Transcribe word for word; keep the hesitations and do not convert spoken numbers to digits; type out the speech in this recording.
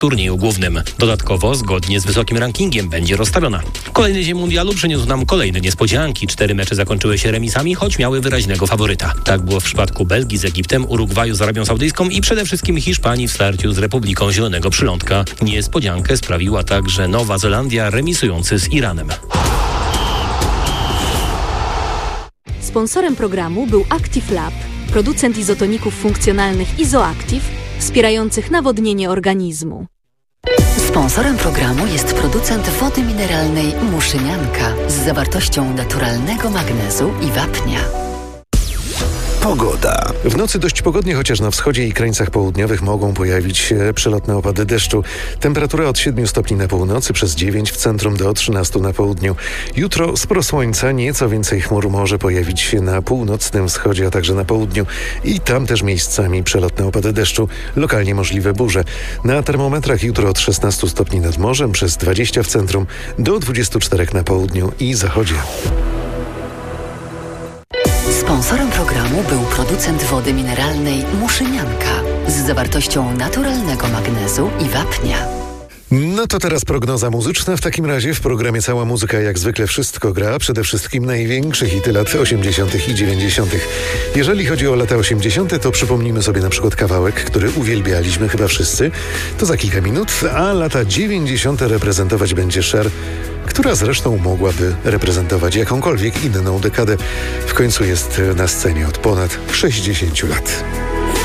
turnieju głównym. Dodatkowo, zgodnie z wysokim rankingiem, będzie rozstawiona. Kolejny dzień mundialu przyniósł nam kolejne niespodzianki. Cztery mecze zakończyły się remisami, choć miały wyraźnego faworyta. Tak było w przypadku Belgii z Egiptem, Urugwaju z Arabią Saudyjską i przede wszystkim Hiszpanii w starciu z Republiką Zielonego Przylądka. Niespodziankę sprawiła także Nowa Zelandia remisujący z Iranem. Sponsorem programu był Active Lab, producent izotoników funkcjonalnych Izoactive, wspierających nawodnienie organizmu. Sponsorem programu jest producent wody mineralnej Muszynianka z zawartością naturalnego magnezu i wapnia. Pogoda. W nocy dość pogodnie, chociaż na wschodzie i krańcach południowych mogą pojawić się przelotne opady deszczu. Temperatura od siedmiu stopni na północy, przez dziewięć w centrum do trzynastu na południu. Jutro sporo słońca, nieco więcej chmur może pojawić się na północnym wschodzie, a także na południu. I tam też miejscami przelotne opady deszczu, lokalnie możliwe burze. Na termometrach jutro od szesnastu stopni nad morzem, przez dwadzieścia w centrum do dwudziestu czterech na południu i zachodzie. Sponsorem programu był producent wody mineralnej Muszynianka z zawartością naturalnego magnezu i wapnia. No to teraz prognoza muzyczna. W takim razie w programie Cała Muzyka jak zwykle wszystko gra, przede wszystkim największe hity lat osiemdziesiątych i dziewięćdziesiątych. Jeżeli chodzi o lata osiemdziesiąte, to przypomnimy sobie na przykład kawałek, który uwielbialiśmy chyba wszyscy. To za kilka minut, a lata dziewięćdziesiąte reprezentować będzie Cher, która zresztą mogłaby reprezentować jakąkolwiek inną dekadę. W końcu jest na scenie od ponad sześćdziesięciu lat.